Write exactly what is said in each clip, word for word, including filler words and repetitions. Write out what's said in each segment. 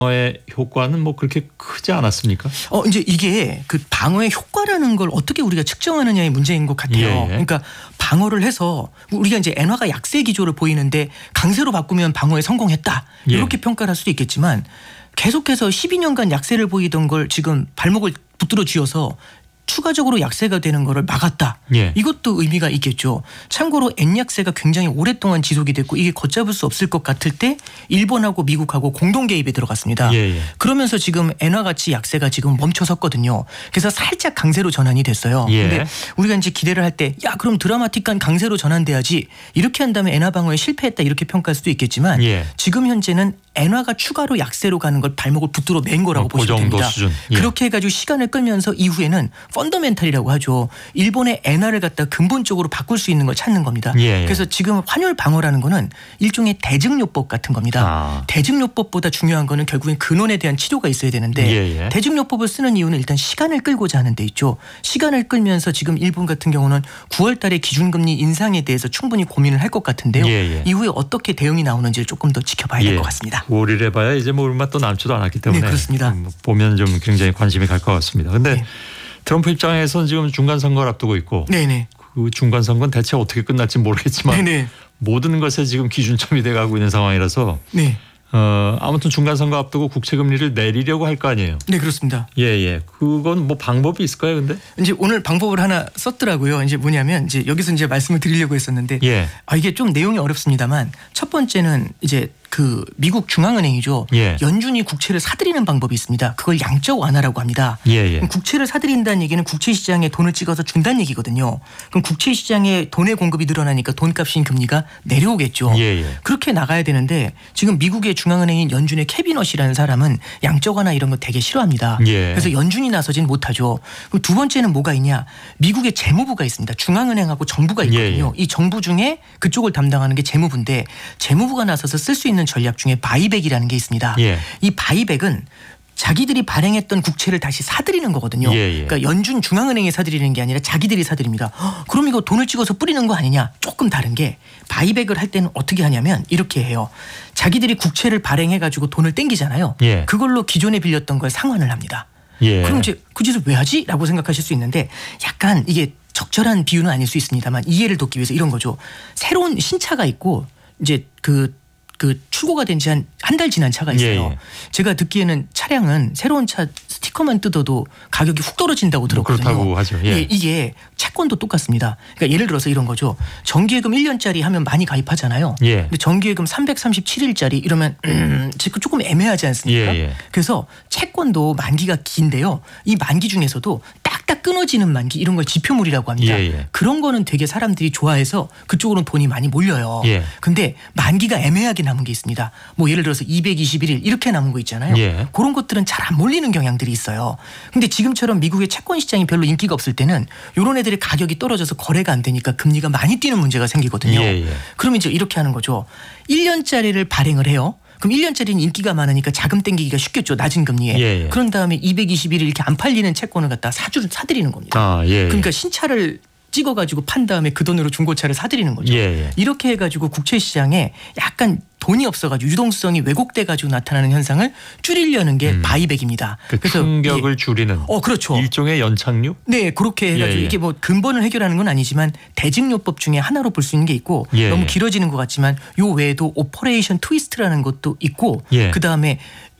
의 효과는 뭐 그렇게 크지 않았습니까? 어 이제 이게 그 방어의 효과라는 걸 어떻게 우리가 측정하느냐의 문제인 것 같아요. 예, 예. 그러니까 방어를 해서 우리가 이제 엔화가 약세 기조를 보이는데 강세로 바꾸면 방어에 성공했다 예. 이렇게 평가를 할 수도 있겠지만 계속해서 십이 년간 약세를 보이던 걸 지금 발목을 붙들어 쥐어서 추가적으로 약세가 되는 거를 막았다. 예. 이것도 의미가 있겠죠. 참고로 엔 약세가 굉장히 오랫동안 지속이 됐고 이게 걷잡을 수 없을 것 같을 때 일본하고 미국하고 공동 개입에 들어갔습니다. 예, 예. 그러면서 지금 엔화 가치 약세가 지금 멈춰섰거든요. 그래서 살짝 강세로 전환이 됐어요. 예. 근데 우리가 이제 기대를 할 때 야 그럼 드라마틱한 강세로 전환돼야지 이렇게 한다면 엔화 방어에 실패했다 이렇게 평가할 수도 있겠지만 예. 지금 현재는 엔화가 추가로 약세로 가는 걸 발목을 붙들어 맨 거라고 어, 그 보시면 정도 됩니다. 수준. 예. 그렇게 해가지고 시간을 끌면서 이후에는 펀더멘탈이라고 하죠. 일본의 엔화를 갖다 근본적으로 바꿀 수 있는 걸 찾는 겁니다. 예, 예. 그래서 지금 환율 방어라는 거는 일종의 대증요법 같은 겁니다. 아. 대증요법보다 중요한 거는 결국엔 근원에 대한 치료가 있어야 되는데 예, 예. 대증요법을 쓰는 이유는 일단 시간을 끌고자 하는 데 있죠. 시간을 끌면서 지금 일본 같은 경우는 구월 달에 기준금리 인상에 대해서 충분히 고민을 할 것 같은데요. 예, 예. 이후에 어떻게 대응이 나오는지를 조금 더 지켜봐야 될 것 같습니다. 구월 일에 봐야 이제 뭐 얼마 또 남지도 않았기 때문에 네, 그렇습니다. 음, 보면 좀 굉장히 관심이 갈 것 같습니다. 그런데 네. 트럼프 입장에서는 지금 중간 선거를 앞두고 있고 네네. 그 중간 선거는 대체 어떻게 끝날지 모르겠지만 네네. 모든 것에 지금 기준점이 돼가고 있는 상황이라서 네. 어, 아무튼 중간 선거 앞두고 국채 금리를 내리려고 할 거 아니에요. 네, 그렇습니다. 예, 예. 그건 뭐 방법이 있을까요, 근데? 이제 오늘 방법을 하나 썼더라고요. 이제 뭐냐면 이제 여기서 이제 말씀을 드리려고 했었는데 예. 아 이게 좀 내용이 어렵습니다만 첫 번째는 이제 그 미국 중앙은행이죠. 예. 연준이 국채를 사들이는 방법이 있습니다. 그걸 양적 완화라고 합니다. 예, 예. 그럼 국채를 사들인다는 얘기는 국채 시장에 돈을 찍어서 준다는 얘기거든요. 그럼 국채 시장에 돈의 공급이 늘어나니까 돈값인 금리가 내려오겠죠. 예, 예. 그렇게 나가야 되는데 지금 미국의 중앙은행인 연준의 캐비넛이라는 사람은 양적 완화 이런 거 되게 싫어합니다. 예. 그래서 연준이 나서진 못하죠. 그럼 두 번째는 뭐가 있냐? 미국의 재무부가 있습니다. 중앙은행하고 정부가 있거든요. 예, 예. 이 정부 중에 그쪽을 담당하는 게 재무부인데 재무부가 나서서 쓸 수 있는 전략 중에 바이백이라는 게 있습니다. 예. 이 바이백은 자기들이 발행했던 국채를 다시 사들이는 거거든요. 예, 예. 그러니까 연준 중앙은행이 사들이는 게 아니라 자기들이 사들입니다. 헉, 그럼 이거 돈을 찍어서 뿌리는 거 아니냐? 조금 다른 게 바이백을 할 때는 어떻게 하냐면 이렇게 해요. 자기들이 국채를 발행해가지고 돈을 땡기잖아요. 예. 그걸로 기존에 빌렸던 걸 상환을 합니다. 예. 그럼 이제 그 짓을 왜 하지? 라고 생각하실 수 있는데 약간 이게 적절한 비유는 아닐 수 있습니다만 이해를 돕기 위해서 이런 거죠. 새로운 신차가 있고 이제 그 그 출고가 된 지 한 한 달 지난 차가 있어요. 예, 예. 제가 듣기에는 차량은 새로운 차 스티커만 뜯어도 가격이 훅 떨어진다고 들었거든요. 그렇다고 하죠. 예. 예, 이게 채권도 똑같습니다. 그러니까 예를 들어서 이런 거죠. 정기예금 일 년짜리 하면 많이 가입하잖아요. 예. 근데 정기예금 삼백삼십칠 일짜리 이러면 음, 지금 조금 애매하지 않습니까? 예, 예. 그래서 채권도 만기가 긴데요. 이 만기 중에서도 딱딱 끊어지는 만기 이런 걸 지표물이라고 합니다. 예, 예. 그런 거는 되게 사람들이 좋아해서 그쪽으로는 돈이 많이 몰려요. 예. 근데 만기가 애매하게 남은 게 있습니다. 뭐 예를 들어서 이백이십일 일 이렇게 남은 거 있잖아요. 예. 그런 것들은 잘 안 몰리는 경향들이 있어요. 근데 지금처럼 미국의 채권 시장이 별로 인기가 없을 때는 이런 애들의 가격이 떨어져서 거래가 안 되니까 금리가 많이 뛰는 문제가 생기거든요. 예, 예. 그러면 이제 이렇게 하는 거죠. 일 년짜리를 발행을 해요. 그럼 일 년짜리는 인기가 많으니까 자금 땡기기가 쉽겠죠. 낮은 금리에. 예, 예. 그런 다음에 이백이십일 일 이렇게 안 팔리는 채권을 갖다 사주 사들이는 겁니다. 아, 예. 그러니까 신차를 찍어가지고 판 다음에 그 돈으로 중고차를 사들이는 거죠. 예, 예. 이렇게 해가지고 국채 시장에 약간 돈이 없어가지고 유동성이 왜곡돼가지고 나타나는 현상을 줄이려는 게 음. 바이백입니다. 그 충격을 예. 줄이는 어 그렇죠. 일종의 연착륙? 네, 그렇게 해가지고 예, 예. 이게 뭐 근본을 해결하는 건 아니지만 대증요법 중에 하나로 볼 수 있는 게 있고 예, 너무 예. 길어지는 것 같지만 요 외에도 오퍼레이션 트위스트라는 것도 있고 예. 그 다음에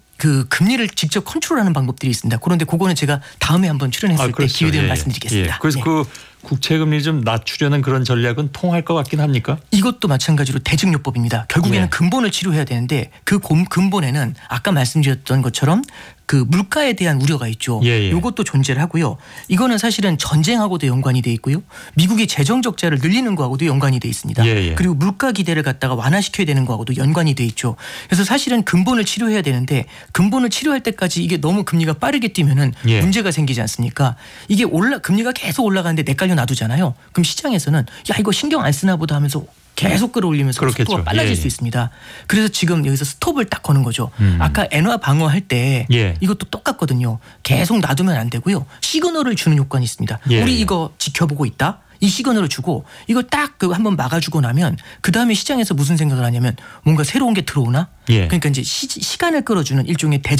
그 금리를 직접 컨트롤하는 방법들이 있습니다. 그런데 그거는 제가 다음에 한번 출연했을 아, 때 그렇죠. 기회 되면 예, 예. 말씀드리겠습니다. 예. 그래서 네. 그 국채 금리 좀 낮추려는 그런 전략은 통할 것 같긴 합니까? 이것도 마찬가지로 대증요법입니다. 결국에는 네. 근본을 치료해야 되는데 그 곰- 근본에는 아까 말씀드렸던 것처럼 그 물가에 대한 우려가 있죠. 예, 예. 이것도 존재를 하고요. 이거는 사실은 전쟁하고도 연관이 돼 있고요. 미국의 재정 적자를 늘리는 거하고도 연관이 돼 있습니다. 예, 예. 그리고 물가 기대를 갖다가 완화시켜야 되는 거하고도 연관이 돼 있죠. 그래서 사실은 근본을 치료해야 되는데 근본을 치료할 때까지 이게 너무 금리가 빠르게 뛰면은 예. 문제가 생기지 않습니까? 이게 올라 금리가 계속 올라가는데 내깔려 놔두잖아요. 그럼 시장에서는 야 이거 신경 안 쓰나 보다 하면서 계속 끌어올리면서 그렇겠죠. 속도가 빨라질 예, 수 예. 있습니다. 그래서 지금 여기서 스톱을 딱 거는 거죠. 음. 아까 엔화 방어할 때 예. 이것도 똑같거든요. 계속 놔두면 안 되고요. 시그널을 주는 효과는 있습니다. 예, 우리 예. 이거 지켜보고 있다. 이 시그널을 주고 이걸 딱 그 한번 막아주고 나면 그 다음에 시장에서 무슨 생각을 하냐면 뭔가 새로운 게 들어오나? 예. 그러니까 이제 시, 시간을 끌어주는 일종의 대